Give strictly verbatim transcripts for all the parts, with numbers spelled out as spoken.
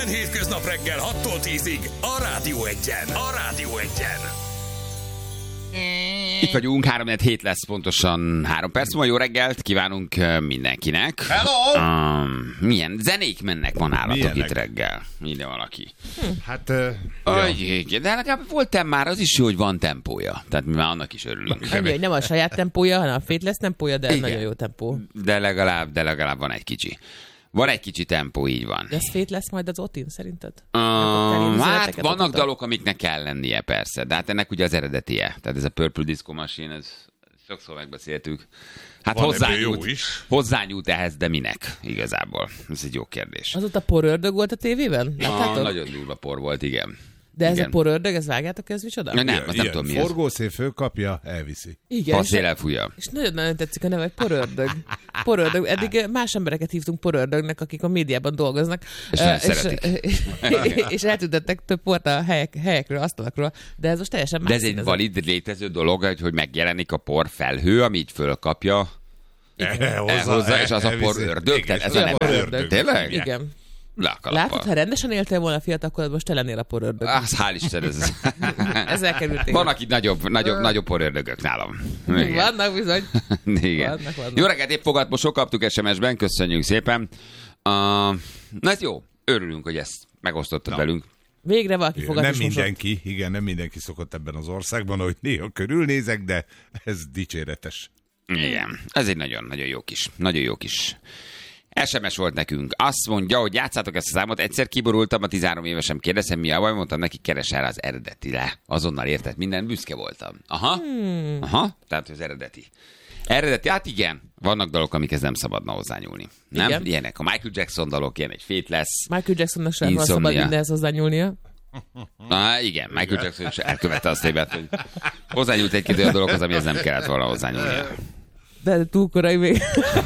Minden hétköznap reggel hattól tízig a Rádió Egyen. A Rádió Egyen. Itt vagyunk, három hét lesz pontosan három perc. Ma jó reggelt kívánunk mindenkinek. Hello! Um, milyen zenék mennek ma nálatok Milyenek? itt reggel? Minden valaki. Hm. Hát, uh, Aj, ja. De legalább volt már, az is jó, hogy van tempója. Tehát mi már annak is örülünk. Annyi, hogy nem a saját tempója, hanem a Faithless tempója, de Igen. nagyon jó tempó. De legalább, de legalább van egy kicsi. Van egy kicsi tempó, így van. De ez Faithless majd az Otin, szerinted? Um, hát vannak dalok, amiknek kell lennie, persze. De hát ennek ugye az eredetie. Tehát ez a Purple Disco Machine, ez sokszor megbeszéltük. Hát hozzányújt, hozzányújt ehhez, de minek igazából? Ez egy jó kérdés. Azóta porördög volt a tévében? Ah, nagyon durva por volt, igen. De ez igen. a porördög, ez vágjátok, ez micsoda? Ja, nem, nem, nem tudom mi ez. Forgószél fölkapja, elviszi. Igen. Faszél elfújja. És nagyon-nagyon tetszik a neve, hogy porördög. Porördög. Eddig más embereket hívtunk porördögnek, akik a médiában dolgoznak. És uh, nagyon és, szeretik. és eltüntettek több port a helyek, helyekről, asztalakról, de ez most teljesen más. De ez egy valid létező dolog, hogy megjelenik a por felhő, ami így fölkapja. Elhozza, és az a por ördög. Tehát ez a nem tényleg? Igen. Látod, ha rendesen éltél volna fiatalkorod, most te lennél a porördög. Az hál' Isten, ez... Ezzel kerültél. Van, aki nagyobb, nagyobb, nagyobb porördögök nálam. Igen. Vannak bizony. Igen. Vannak, vannak. Jó reggelt, épp fogadmosok, kaptuk es em es-ben, köszönjük szépen. Uh, na ez jó, örülünk, hogy ezt megosztottad no. velünk. Végre valaki fogad Nem is mindenki, mosott. igen, nem mindenki szokott ebben az országban, hogy néha körülnézek, de ez dicséretes. Igen, ez egy nagyon-nagyon jó kis, nagyon jó kis es em es volt nekünk. Azt mondja, hogy játszátok ezt a számot, egyszer kiborultam, a tizenhárom évesem, kérdezem, mi a baj, mondtam neki, keres el az eredetire. Azonnal értett minden, büszke voltam. Aha, hmm. aha, tehát az eredeti. Eredeti, hát igen, vannak dalok, amikhez nem szabadna hozzányúlni. Nem? Igen. Ilyenek a Michael Jackson dalok, ilyen egy Faithless. Michael Jacksonnak sem van szabad mindenhez hozzányúlni. Ah, igen, Michael Jackson is elkövette azt hibát, hogy hozzányúlt egy-két olyan dologhoz, amihez nem kellett volna hozzányúlnia. De túl korai még.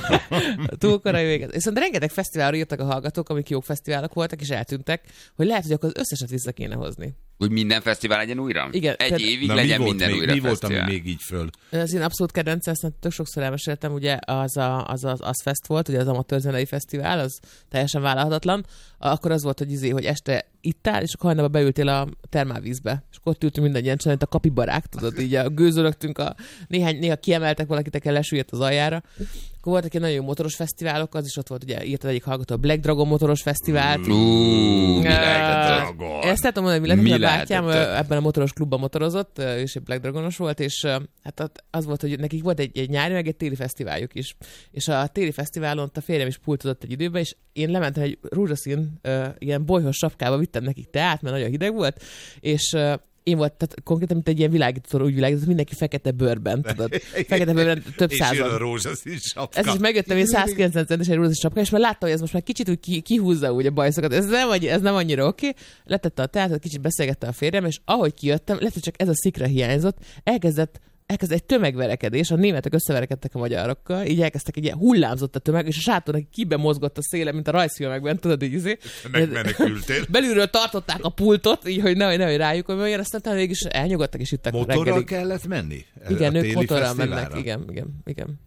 túl korai még. Viszont rengeteg fesztiválra írtak a hallgatók, amik jó fesztiválok voltak, és eltűntek, hogy lehet, hogy akkor az összeset vissza kéne hozni. Hogy minden fesztivál legyen újra? Igen. Egy tehát... évig Na, legyen mi minden még, újra mi fesztivál. volt, ami még így föl? Az én abszolút kedvencem, ezt tök sokszor elmeséltem, ugye az a, az, az, az fest volt, ugye az amatőr zenei fesztivál, az teljesen vállalhatatlan. Akkor az volt, hogy, izé, hogy este ittál, és akkor hajnalba beültél a termálvízbe. És akkor ott ültünk mindannyian, csinálni a kapibarák, tudod, így a gőzölögtünk, a néhány, néha kiemeltek valakitek, lesüllyedt az aljára. Akkor voltak egy nagyon jó motoros fesztiválok, az is ott volt, ugye írtad egyik hallgató, a Black Dragon motoros fesztivált. Uuuuh, mi Uh, lehetett? Ezt nem tudom mondani, mi lehetett, Mi a bátyám lehetett? ebben a motoros klubban motorozott, és egy Black Dragonos volt, és hát az volt, hogy nekik volt egy, egy nyári, meg egy téli fesztiváljuk is. És a téli fesztiválon a férjem is pultozott egy időben, és én lementem egy rózsaszín, uh, ilyen bolyhos sapkába, vittem nekik teát, mert nagyon hideg volt, és uh, én volt, tehát konkrétan, mint egy ilyen világító, úgy világított, mindenki fekete bőrben, tudod. Fekete bőrben több százal. És jön a rózsaszín sapka. Ez is megjöttem, én száz kilencven centis egy rózsaszín sapka, és már láttam, hogy ez most már kicsit úgy ki, kihúzza úgy a bajszokat. Ez nem, ez nem annyira oké. Okay. Letette a teát, kicsit beszélgette a férjem, és ahogy kijöttem, lehet, hogy csak ez a szikra hiányzott, elkezdett elkezdett egy tömegverekedés, a németek összeverekedtek a magyarokkal, így elkezdtek egy ilyen hullámzott a tömeg, és a sátornak kibe mozgott a széle, mint a rajzfilmekben, tudod, így izé. Megmenekültél. Belülről tartották a pultot, így, hogy nehogy, nehogy rájuk, hogy olyan, aztán talán végig is elnyugodtak, és ittak motorral reggelig. kellett menni? Igen, a ők téli motorral fesztiválra? mennek, igen, igen, igen.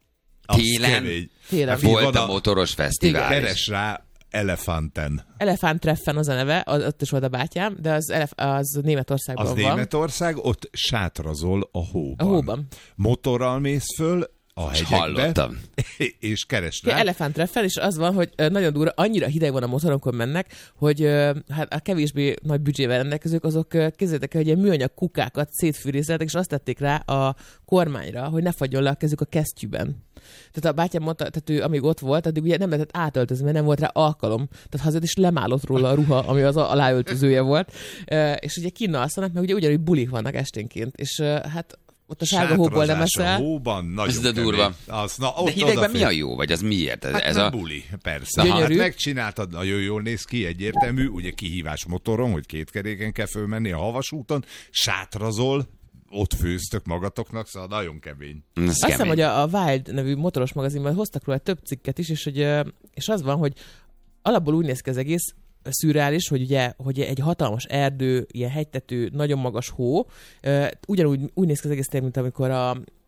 Télen, Télen. volt a motoros fesztivál. Keres rá Elefanten. Elefánttreffen az a neve, az, ott is volt a bátyám, de az, elef, az Németországban az van. Németország, ott sátrazol a hóban. A hóban. Motorral mész föl a hegyekbe, hallottam. és keresd Ja, rá. elefánttreffen, és az van, hogy nagyon durva, annyira hideg van a motorokon mennek, hogy hát a kevésbé nagy büdzsével rendelkezők, azok képzeljétek el, hogy ilyen műanyag kukákat szétfűrészeltek, és azt tették rá a kormányra, hogy ne fagyjon le a kezük a kesztyűben. Tehát a bátyám mondta, tehát ő amíg ott volt, addig ugye nem lehetett átöltözni, mert nem volt rá alkalom. Tehát hazajött, és lemálott róla a ruha, ami az aláöltözője volt. És ugye kinn alszanak, mert ugye ugyanúgy bulik vannak esténként. És hát ott a sárga hóból nem eszel. A hóban nagyon Ez de durva. Az, na, De hidegben mi a jó, vagy az miért? Ez, Hát ez nem a... buli, persze. Gyönyörű. Hát megcsináltad, nagyon jól néz ki, egyértelmű, ugye kihívás motoron, hogy két keréken kell fölmenni a havas úton, sátrazol, ott főztök magatoknak, szóval nagyon kemény. Azt hiszem, hogy a, a Wild nevű motoros magazinban hoztak róla több cikket is, és, hogy, és az van, hogy alapból úgy néz ki az egész, szürreális, hogy ugye hogy egy hatalmas erdő, ilyen hegytető, nagyon magas hó, ugyanúgy úgy néz ki az egész, mint amikor a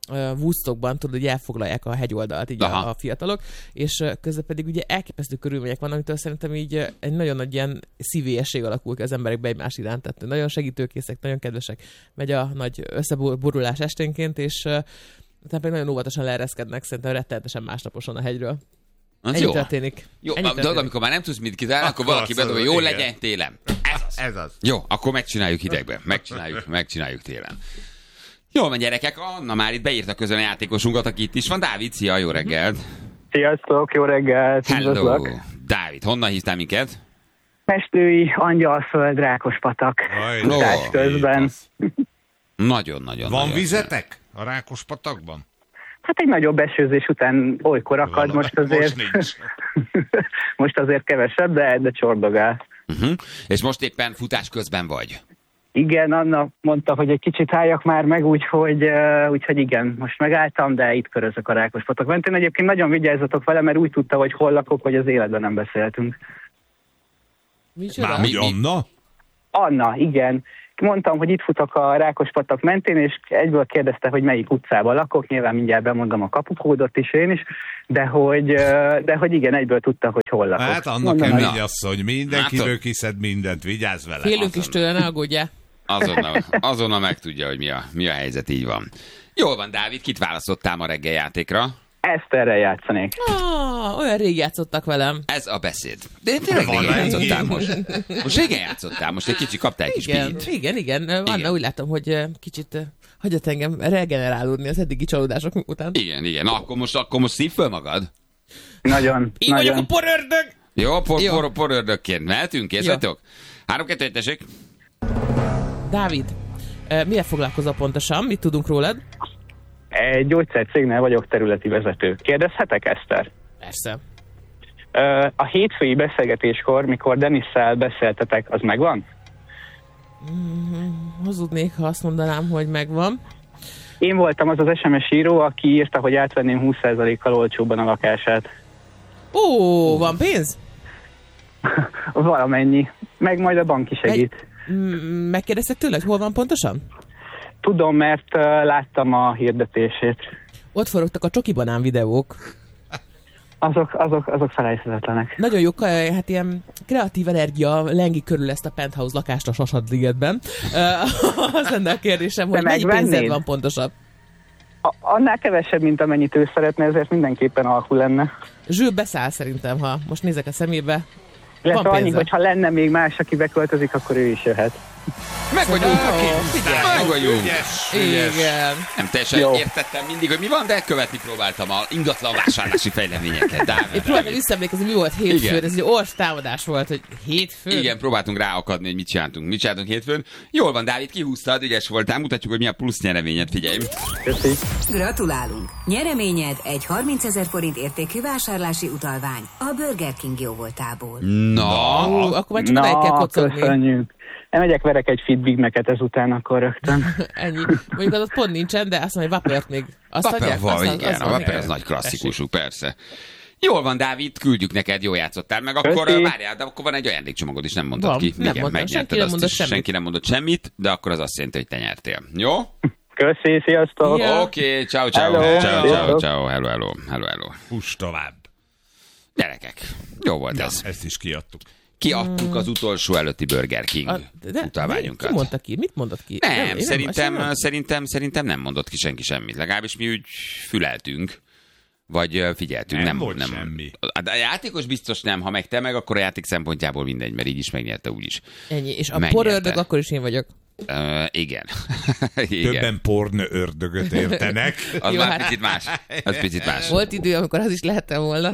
Woodstockban, tudod, hogy elfoglalják a hegyoldalt így a, a fiatalok, és közben pedig ugye elképesztő körülmények vannak, amitől szerintem így egy nagyon nagy ilyen szívélyesség alakul ki az emberekbe egymás iránt, tehát nagyon segítőkészek, nagyon kedvesek, megy a nagy összeborulás esténként, és utána pedig nagyon óvatosan leereszkednek, szerintem rettenetesen másnaposan a hegyről. Az Ennyi jó. történik. Jó, Ennyi a történik. dolog, amikor már nem tudsz mit kitalálni, akkor valaki bedobja, jó legyen télen. Ez az. Ez az. Jó, akkor megcsináljuk hidegben. Megcsináljuk, megcsináljuk télen. Jól van, gyerekek, Anna már itt beírta közön a játékosunkat, aki itt is van. Dávid, szia, jó reggelt! Sziasztok, jó reggelt! Hello! Üdvözlök. Dávid, honnan hívtál minket? Mestői, Angyalföld, Rákospatak. Futás közben. Nagyon-nagyon. Van nagyon vizetek a Rákospatakban? Hát egy nagyobb esőzés után olykor akad, most azért... Most nincs. most azért kevesebb, de, de csordogál. Uh-huh. És most éppen futás közben vagy? Igen, Anna mondta, hogy egy kicsit álljak már meg, úgyhogy, uh, úgyhogy igen, most megálltam, de itt körözök a Rákospatak mentén. Egyébként nagyon vigyázzatok vele, mert úgy tudta, hogy hol lakok, hogy az életben nem beszéltünk. Micsoda? Már, hogy Anna? Anna, igen. Mondtam, hogy itt futok a Rákospatak mentén, és egyből kérdezte, hogy melyik utcában lakok, nyilván mindjárt bemondom a kapukódot is én is, de hogy, de hogy igen, egyből tudta, hogy hol lakok. Hát annak Mondom, kemény hogy- asszony, mindenkiről Látod? kiszed mindent, vigyázz vele. Félünk is tőle, ne aggódjál. Azonnal, azonnal megtudja, hogy mi a, mi a helyzet, így van. Jól van, Dávid, kit választottál ma reggel játékra? Eszterrel játszanék. Ah, olyan rég játszottak velem. Ez a beszéd. De tényleg Van régen ennyi. játszottál most. Most régen játszottál, most egy kicsit kaptál egy kis Igen, pihit. igen, igen. Anna, Igen. úgy látom, hogy eh, kicsit eh, hagyott engem regenerálódni az eddigi csalódások után. Igen, igen. Na, akkor most, akkor most szív föl magad. Nagyon, Én vagyok nagyon. a porördög! Jó, por, Jó. por, porördökként. Mehetünk, kész Jó. vagytok? Három, kettő, egy, tessék. Dávid, eh, miért foglalkozol pontosan? Mit tudunk rólad? Egy gyógyszercégnél vagyok területi vezető. Kérdezhetek, Eszter? Persze. Ö, A hétfői beszélgetéskor, mikor Denisszel beszéltetek, az megvan? Hazudnék, ha azt mondanám, hogy megvan. Én voltam az az es em es író, aki írta, hogy átvenném húsz százalékkal olcsóbban a lakását. Ó, van pénz? Valamennyi. Meg majd a banki segít. M- Megkérdeztek tőle, hogy hol van pontosan? Tudom, mert uh, láttam a hirdetését. Ott forogtak a csoki banán videók. Azok, azok, azok felejthetetlenek. Nagyon jó, eh, hát ilyen kreatív energia lengi körül ezt a penthouse lakást a Sasadligetben. Uh, az lenne a kérdésem, hogy Te mennyi megvennéd? pénzed van pontosan? A, annál kevesebb, mint amennyit ő szeretne, ezért mindenképpen alkú lenne. Zső beszáll szerintem, ha most nézek a szemébe. Illetve Van annyi, pénze. hogy ha lenne még más, aki beköltözik, akkor ő is jöhet. Meg vagyunk. Meg vagyunk. Ügyes, ügyes. Igen. Nem teljesen Jó. értettem mindig, hogy mi van, de követni próbáltam a ingatlan vásárlási fejleményeket. Dávid, Én próbáltam visszaemlékezni, mi volt hétfőn, Igen. ez egy ors támadás volt, hogy hétfőn? Igen, próbáltunk ráakadni, hogy mit csináltunk. Mit csináltunk hétfőn. Jól van, Dávid, kihúztad, ügyes voltál. Mutatjuk, hogy mi a plusz nyereményed, figyelj. Köszi. Gratulálunk! Nyereményed egy harmincezer forint értékű vásárlási utalvány a Burger King jóvoltából. Na, Ó, akkor már csak odáig kell Na, kocogni. köszönjük. Megyek, verek egy fit Big Mac-et ezután, akkor rögtön. Ennyi. Mondjuk az ott pont nincsen, de azt mondja, hogy Vapert még. Azt Vaper adják? van, Azt- az- igen, az a van, Vaper igen. ez nagy klasszikusuk, persze. Jól van, Dávid, küldjük neked, jó játszottál. Meg akkor Köszi. várjál, de akkor van egy ajándékcsomagod is, nem mondtad Van, ki. nem mondtam, megnyerted senki nem azt mondott is. semmit. Senki nem mondott semmit, de akkor az azt jelenti, hogy te nyertél. Jó? Köszi, sziasztok! Ja. Oké, okay, ciao, ciao, Hello. ciao, ciao, Sziasztok. ciao, hello, hello, hello, hello. Fuss tovább. Gyerekek, jó volt ez. Ezt is kiadtuk. Kiadtuk az utolsó előtti Burger King A, de, utalványunkat. ki mondta ki? Mit mondott ki? Nem, én szerintem, nem, szerintem, szerintem nem mondott ki senki semmit. Legalábbis mi úgy füleltünk, vagy ö, figyeltünk. Nem volt semmi. A játékos biztos nem, ha meg te meg, akkor a játék szempontjából mindegy, mert így is megnyerte úgyis. Ennyi. És a Megnyerte. porördög akkor is én vagyok. Uh, igen. igen. Többen porn ördögöt értenek. Az Jó, már hát- picit más. Az picit más. Volt idő, amikor az is lehettem volna.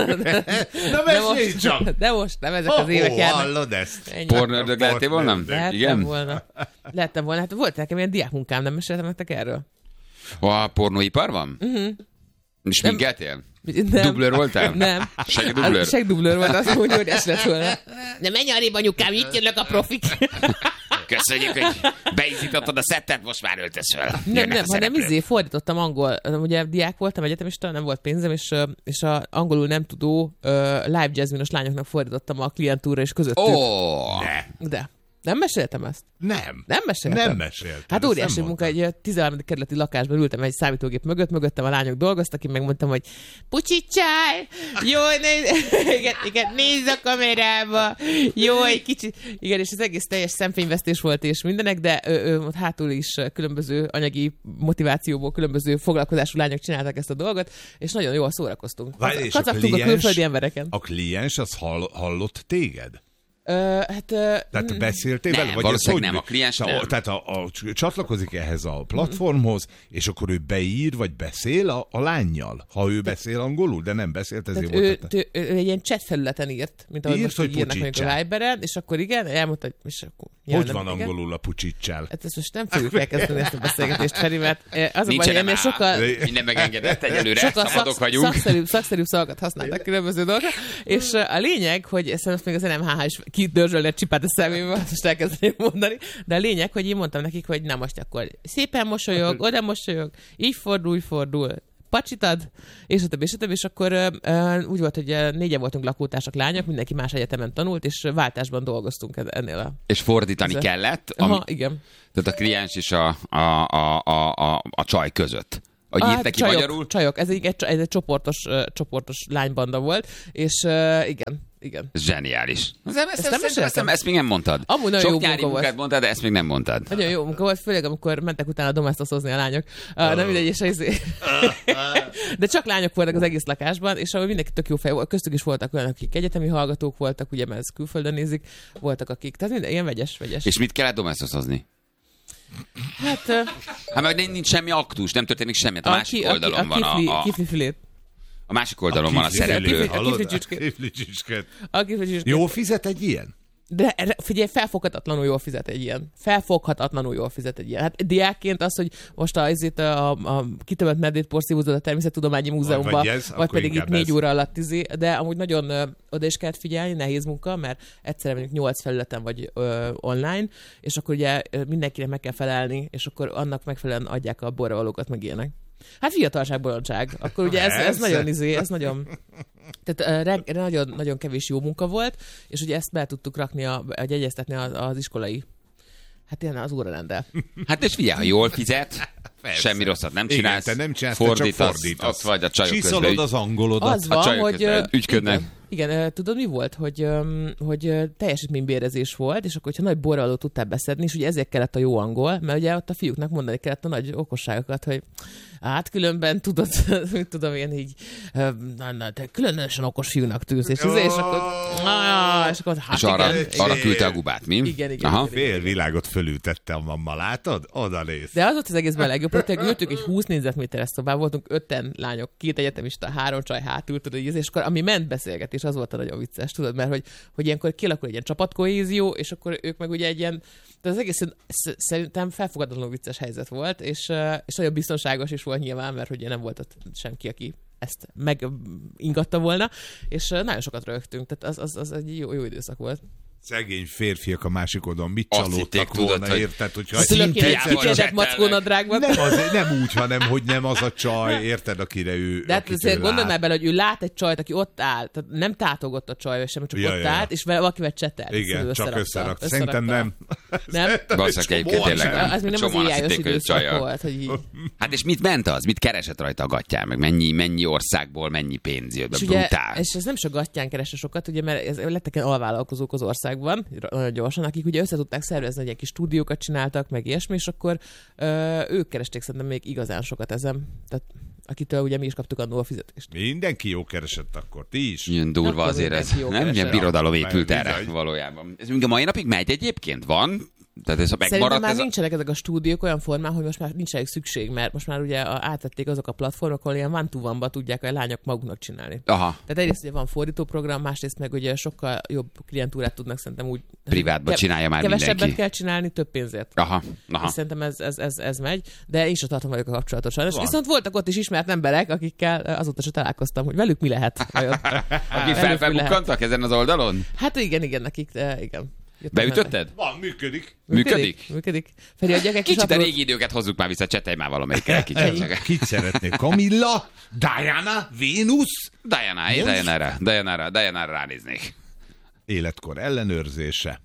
Na mesélj most, csak! de most nem ezek az Ó, évek járnak. hallod ezt? Ennyi. Pornördög lettél volna? Pornördög. Lehettem Igen? volna. Lehettem volna. Hát volt nekem ilyen diákmunkám, nem meséltem nektek erről? A pornóipar van? Uh-huh. És minkeltél? Nem. Dublőr voltál? Nem. Segdublőr? Az Segdublőr volt, az úgy óriás lett volna. De menj arrébb, anyukám, itt jönnek a profik. Köszönjük, hogy beizítottad a szettet, most már öltöz fel. Nem, Jönnek nem, a hanem szereplők. izé fordítottam angol. Ugye diák voltam, egyetemista, nem volt pénzem, és, ö, és a angolul nem tudó uh, live jazzminos lányoknak fordítottam a klientúra és közöttük. Ó, De. Nem meséltem ezt? Nem. Nem meséltem? Nem meséltem. Hát óriási munka, egy tizenharmadik kerületi lakásban ültem egy számítógép mögött, mögöttem a lányok dolgoztak, én megmondtam, hogy pucsicsál, jó, néz, igen, igen, nézz a kamerába, jó, egy kicsit, igen, és az egész teljes szemfényvesztés volt és mindenek, de ő, ő, hátul is különböző anyagi motivációból különböző foglalkozású lányok csináltak ezt a dolgot, és nagyon jól szórakoztunk. Várj, és Kacagtunk a, a külföldi embereken. A kliens az hall, hallott téged? Ö, hát, ö, tehát beszéltél nem, vele? Vagy valószínűleg hogy, nem, a kliens tehát, nem. Tehát a, a, csatlakozik ehhez a platformhoz, és akkor ő beír, vagy beszél a, a lányjal, ha ő beszél angolul, de nem beszélt, ezért ő, volt. ő, ő, ő egy ilyen chat felületen írt, mint ahogy írt, most hogy írnak mondjuk a Viberen, és akkor igen, elmondta, hogy és akkor, hogy ja, van nem, angolul igen. a pucsicsel? Hát ezt most nem fogjuk elkezdeni ezt a beszélgetést, Feri, mert az a baj, hogy ennél sokkal, minden megengedett egyelőre, sokkal szabadok szak, vagyunk. szakszerűbb, szakszerűbb szavakat használnak különböző dolgokra, és a lényeg, hogy ezt még az en em há há is kidörzsölni a csipát a szemébe, most elkezdeném mondani, de a lényeg, hogy én mondtam nekik, hogy na most akkor szépen mosolyog, oda mosolyog, így fordul, úgy fordul, pacsit ad, és a többi, és a többi, és akkor uh, úgy volt, hogy uh, négyen voltunk lakótársak, lányok, mindenki más egyetemen tanult, és váltásban dolgoztunk ennél a... És fordítani Ez kellett. Aha, Ami, igen. tehát a kliens és a, a, a, a, a, a csaj között. Hogy Ah, írta ki csajok, magyarul? Csajok, ez egy, egy, egy csoportos, uh, csoportos lánybanda volt, és uh, igen, igen. Ez zseniális. Ez, ezt, ezt, nem ezt, meséltem? ezt, ezt még nem mondtad. Amúgy nagyon Sok jó nyári munka munkát volt. mondtad, de ezt még nem mondtad. Nagyon jó munka volt, főleg amikor mentek utána domestoszozni a lányok. Uh, nem mindegy, és izé... De csak lányok voltak az egész lakásban, és ahol mindenki tök jó fej volt. Köztük is voltak olyanok, akik egyetemi hallgatók voltak, ugye, mert ezt külföldön nézik, voltak akik. Tehát minden ilyen vegyes, vegyes. És mit kellett domestoszozni? Hát... Uh, Hát meg nincs semmi aktus, nem történik semmi. A, a másik ki, oldalon a, ki, van a, kifli, a, a, kiflifilét. a másik oldalon van a kifli- szereplő. kifli- A hallod? kifli csücskét. Kifli csücskét. A kifli Jó fizet egy ilyen? De figyelj, felfoghatatlanul jól fizet egy ilyen. Felfoghatatlanul jól fizet egy ilyen. Hát diákként az, hogy most a, a, a, a kitömött medvét porszívózod a Természettudományi Múzeumban, Vagy vagy, ez, vagy pedig itt négy ez. óra alatt izé, de amúgy nagyon ö, oda is kellett figyelni, nehéz munka, mert egyszerre mondjuk nyolc felületen vagy ö, online, és akkor ugye ö, mindenkinek meg kell felelni, és akkor annak megfelelően adják a borravalókat, meg ilyenek. Hát fiatalság, bolondság. Akkor ugye ez, ez Persze. nagyon izé, ez nagyon... Tehát uh, re, nagyon, nagyon kevés jó munka volt, és ugye ezt be tudtuk rakni, a, a egyeztetni az, az iskolai, hát ilyen az órarendel. Hát és figyelj, ha jól fizet, Persze. semmi rosszat nem Igen, csinálsz, te nem csinálsz, te csak fordítasz, fordítasz. ott vagy a csajok közben. Csiszolod az angolodat. Az van, csajok hogy... közben ö, ügyködnek. Igen, igen, ö, tudod mi volt? Hogy, öm, hogy ö, teljesítménybérezés volt, és akkor, hogyha nagy borralót tudtál beszedni, és ugye ezért kellett a jó angol, mert ugye ott a fiúknak mondani kellett a nagy okosságokat, hogy hát különben tudod, mit tudom én így, ö, na, na, te különösen okos fiúnak tűz, és, oh. és akkor, ah, és akkor hát És arra, igen, arra küldte a gubát, mi? Igen, igen, Aha. igen. Fél világot fölültette a mamma, látod? Oda néz. De az volt az egészben a legjobb, hogy ültünk egy húsz négyzetméteres szobában, voltunk öten lányok, két egyetemista, három csaj hátul, tudod, és akkor ami ment beszélgetés, az volt a nagyon vicces, tudod, mert hogy, hogy ilyenkor kialakul egy ilyen csapatkohézió, és akkor ők meg ugye egy ilyen, de az egész szerintem felfogadatlanul vicces helyzet volt, és, és nagyon biztonságos is volt nyilván, mert ugye nem volt ott senki, aki ezt megingatta volna, és nagyon sokat rögtünk, tehát az, az, az egy jó, jó időszak volt. Szegény férfiak a másik oldalon mit Azt csalódtak hitték, tudod, volna, hogy- érted? Hogyha A szülők szintén ilyen járva kicsedett csetelnek. mackónadrágban. nem, az, nem úgy, hanem hogy nem az a csaj, érted, akire ő... De hát akit azért ő gondolj lát. már bele, hogy ő lát egy csajt, aki ott áll, tehát nem tátogott a csaj, sem, csak Ja, ott ja, ja. állt, és vele valakivel csetelt. Igen, Szóval csak összerakta, összerakta. Szerintem nem. Nem? Valószínűleg egyébként tényleg nem. Az még nem az Csomóan azt éjjájos hitték, hogy időszak csajjal. volt, hogy így. Hát és mit ment az? Mit keresett rajta a gatyán? Meg mennyi, mennyi országból, mennyi pénz jött be? És, ugye, Brutál. és ez nem csak gatyán keresse sokat, ugye, mert ez, lettek ilyen alvállalkozók az országban, nagyon gyorsan, akik ugye össze tudták szervezni, hogy ilyen kis stúdiókat csináltak, meg ilyesmi, és akkor ö, ők keresték szerintem még igazán sokat ezen. Tehát akitől ugye mi is kaptuk annól a fizetést. Mindenki jó keresett akkor, ti is. Ilyen durva Nem azért tudom, ez. mindenki jó Nem? Ilyen keresett. birodalom Mert épült erre bizony. valójában. Ez még a mai napig megy egyébként? Van? Tehát ez Szerintem megmaradt már ez a... nincsenek ezek a stúdiók olyan formán, hogy most már nincs elég szükség, mert most már ugye a- átvették azok a platformok, ahol ilyen one-to-one-ba tudják a lányok maguknak csinálni. Aha. Tehát egyrészt ugye van fordítóprogram, másrészt meg ugye sokkal jobb klientúrát tudnak szerintem úgy... Privátba csinálja már Kevesebbet mindenki. kell csinálni, több pénzért. Aha. És Aha. szerintem ez, ez, ez, ez megy, de én sem tartom vagyok a kapcsolatos sajnos. Van. Viszont voltak ott is ismert emberek, akikkel azóta sem találkoztam, hogy velük mi lehet. vajon. Akik Velük mi lehet. felfelbukkantak ezen az oldalon? Hát igen, igen, nekik, de igen. Jöttek mennek. Beütötted? Van, működik. Működik? Működik. Feri, adjak egy kis Kicsit a aprót. régi időket hozzuk már vissza, csetelj már valamelyikre egy kicsit. csak. Kit szeretnék? Camilla? Diana? Vénusz? Diana, Diana-ra, Diana-ra, Diana-ra ránéznék. Életkor ellenőrzése.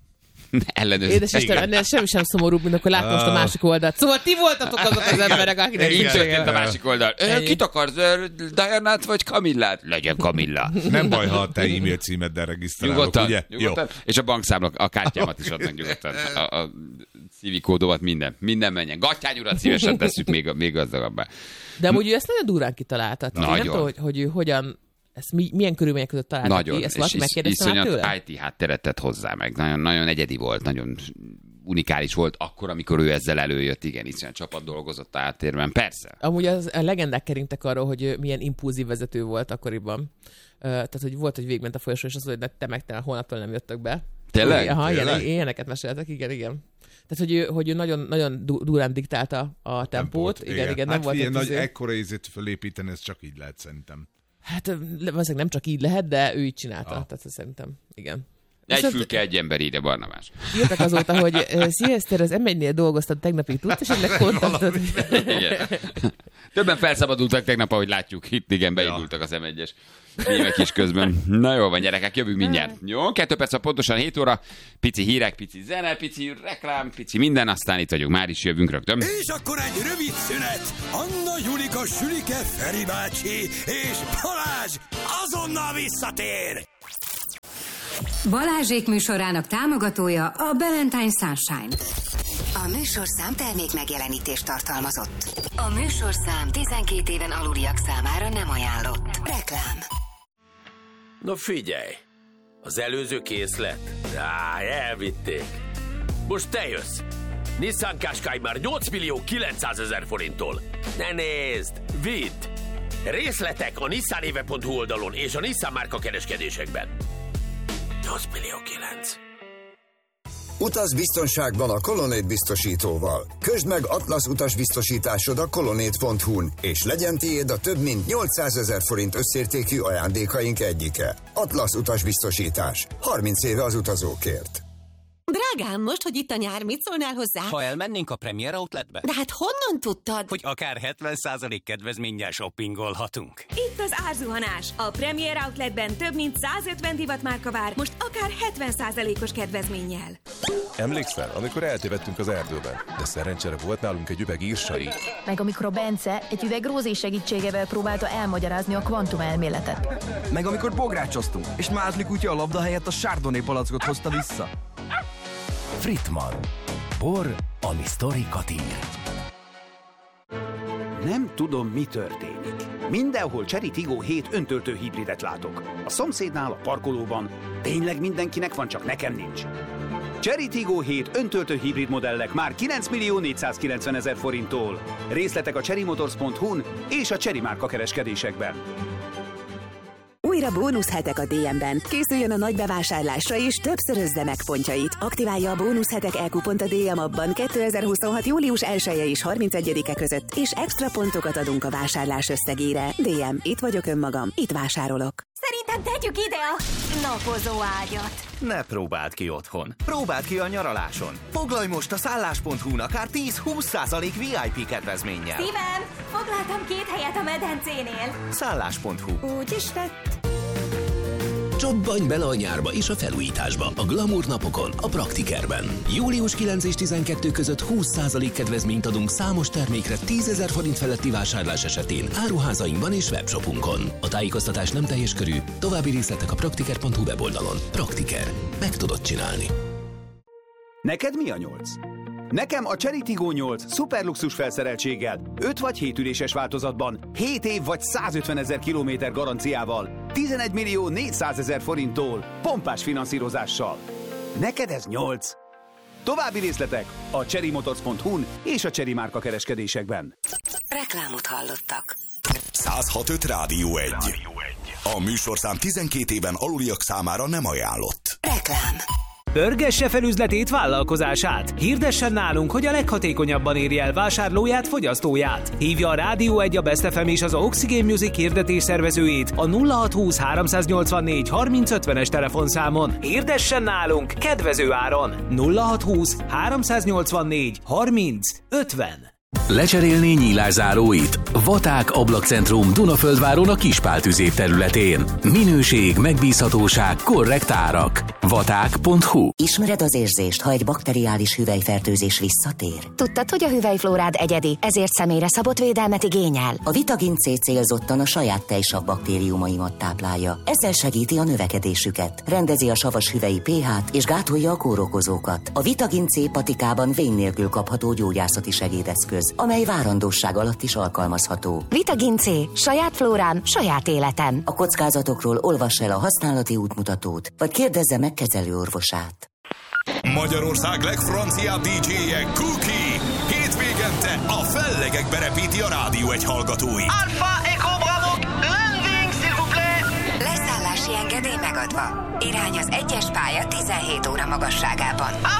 ellenőrzés. Édes Istenem, ennél semmi sem szomorúbb, mint akkor látom most a másik oldalt. Szóval ti voltatok azok az emberek, akinek Így nincs történt a másik oldal. Ö, Kit akarsz? Dianát vagy Kamillát? Legyen Kamilla. Nem baj, ha a te e-mail címeddel regisztrálok, Nyugodtan, ugye? nyugodtan. És a bankszámlak, a kártyámat is adnak nyugodtan. A, a szívikódomat, minden. Minden menjen. Gattyányurat szívesen tesszük még, még gazdagabbá. De amúgy ő ezt nagyon durván kitalálta. Nagyon. Nem tudom, hogy, hogy ő hogyan, ezt mi, milyen körülmények között találta nagyon, ki. Ezt valaki megkérdezte már tőle? i té hátteret tett hozzá meg. Nagyon, nagyon egyedi volt, nagyon unikális volt akkor, amikor ő ezzel előjött. Igen, iszonyat csapat dolgozott a háttérben. Persze. Amúgy az, a legendák keringtek arról, hogy milyen impulzív vezető volt akkoriban. Uh, tehát, hogy volt, hogy végment a folyosó, és az, hogy te meg te holnaptól nem jöttök be. Tényleg? Aha, Tényleg? Ilyen, ilyeneket meséltek, igen, igen. Tehát, hogy ő, hogy ő nagyon, nagyon durán diktálta a, a tempót. tempót. Igen, igen, igen, nem hát volt ilyen nagy izé... ekkora ízét fölépíteni, ez csak így lehet szerintem. Hát valószínűleg nem csak így lehet, de ő így csinálta. Ah. Tehát szerintem, igen. Egy Viszont... fülke, egy ember ide, Barnabás. Írtak azóta, hogy uh, Sziaszter, az em egynél dolgoztam tegnapig, tudsz, és ennek kontaktod. Igen. Többen felszabadultak tegnap, ahogy látjuk. Itt igen, beindultak az em egyes némek is közben. Na jó van, gyerekek, jövünk mindjárt. Jó, kettő perc a pontosan hét óra. Pici hírek, pici zene, pici reklám, pici minden, aztán itt vagyunk, már is jövünk rögtön. És akkor egy rövid szünet. Anna, Julika, Sülike, Feri bácsi és Balázs azonnal visszatér. Balázsék műsorának támogatója a Valentine Sunshine. A műsorszám termék megjelenítést tartalmazott. A műsorszám tizenkét éven aluliak számára nem ajánlott. Reklám. Na figyelj, az előző készlet? Á, elvitték. Most te jössz. Nissan Qashqai már nyolc millió kilencszázezer forinttól. Ne nézd, vidd! Részletek a nissanéve pont hu oldalon és a Nissan márka kereskedésekben. nyolc millió kilenc. Utaz biztonságban a Colonnade biztosítóval. Közd meg Atlasz utasbiztosításod a colonnade pont hu-n, és legyen tiéd a több mint nyolcszázezer forint összértékű ajándékaink egyike. Atlasz utasbiztosítás. harminc éve az utazókért. Drágám, most, hogy itt a nyár, mit szólnál hozzá? Ha elmennénk a Premier Outletbe? De hát honnan tudtad? Hogy akár hetven százalék kedvezménnyel shoppingolhatunk. Itt az árzuhanás. A Premier Outletben több mint százötven divatmárka vár, most akár hetven százalékos kedvezménnyel. Emlékszel, amikor eltévedtünk az erdőben, de szerencsére volt nálunk egy üveg írsai. Meg amikor a Bence egy üveg Rózé segítségével próbálta elmagyarázni a kvantum elméletet. Meg amikor bográcsoztunk, és Mázli kutya a labda helyett a Chardonnay palackot hozta vissza. Fritman. Bor, ami sztorikat ír. Nem tudom, mi történik. Mindenhol Chery Tiggo hét öntöltő hibridet látok. A szomszédnál, a parkolóban. Tényleg mindenkinek van, csak nekem nincs. Chery Tiggo hét öntöltő hibrid modellek már kilenc millió négyszázkilencven ezer forinttól. Részletek a chery motors pont hu-n és a Chery márka kereskedésekben. Újra bónuszhetek a dé em-ben. Készüljön a nagy bevásárlásra és többszörözze meg pontjait. Aktiválja a bónuszhetek e-kupont a dé em abban kétezer-huszonhat július elsője és harmincegyedike között, és extra pontokat adunk a vásárlás összegére. dé em, itt vagyok önmagam, itt vásárolok. Szerintem tegyük ide a napozó ágyat. Ne próbáld ki otthon. Próbáld ki a nyaraláson. Foglalj most a szállás pont hu-n akár tíz-húsz százalék vé i pé kedvezménnyel. Szívem, foglaltam két helyet a medencénél. szállás pont hu. Úgy is lett. Csobbanj bele a nyárba és a felújításba a Glamour napokon, a Praktikerben. július kilencedike és tizenkettő között húsz százalék kedvezményt adunk számos termékre tízezer forint feletti vásárlás esetén áruházainkban és webshopunkon. A tájékoztatás nem teljes körű, további részletek a praktiker pont hu weboldalon. Praktiker. Meg tudod csinálni. Neked mi a nyolc? Nekem a Chery Tiggo nyolc szuperluxus felszereltséggel, öt vagy hét üléses változatban, hét év vagy százötven ezer kilométer garanciával, tizenegy millió négyszázezer forinttól, pompás finanszírozással. Neked ez nyolc. További részletek a chery motors pont hu-n és a Chery márka kereskedésekben. Reklámot hallottak. száz hat öt Rádió egy. A műsorszám tizenkét éven aluliak számára nem ajánlott. Reklám. Pörgesse fel üzletét, vállalkozását. Hirdessen nálunk, hogy a leghatékonyabban érje el vásárlóját, fogyasztóját. Hívja a Rádió egy, a Best ef em és az Oxygen Music hirdetés szervezőjét a nulla hat húsz háromszáznyolcvannégy harminc ötvenes telefonszámon. Hirdessen nálunk kedvező áron. nulla hat húsz háromszáznyolcvannégy harminc ötven. Lecserélni nyílászáróit. Vaták Ablakcentrum Dunaföldváron a Kispál tüzép területén. Minőség, megbízhatóság, korrekt árak. vaták pont hu. Ismered az érzést, ha egy bakteriális hüvelyfertőzés visszatér? Tudtad, hogy a hüvelyflórád egyedi, ezért személyre szabott védelmet igényel? A Vitagin C célzottan a saját tejsav baktériumaimat táplálja. Ezzel segíti a növekedésüket, rendezi a savas hüvelyi pH-t és gátolja a kórokozókat. A Vitagin C patikában vén nélkül kapható gyógyászati segédeszköz, amely várandóság alatt is alkalmazható. Vitagin C. Saját flórám, saját életem. A kockázatokról olvass el a használati útmutatót, vagy kérdezze meg kezelőorvosát. Magyarország legfranciább dé dzséje Cookie. Hétvégente a fellegekbe repíti a Rádió egy hallgatói. Alpha Echo Bravo, landing, s'il vous plaît! Leszállási engedély megadva. Irány az egyes pálya tizenhét óra magasságában.